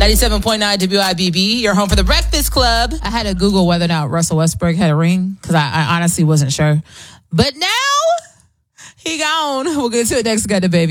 97.9 WIBB, your home for the Breakfast Club. I had to Google whether or not Russell Westbrook had a ring because I honestly wasn't sure. But now he gone. We'll get to it next. Got the baby.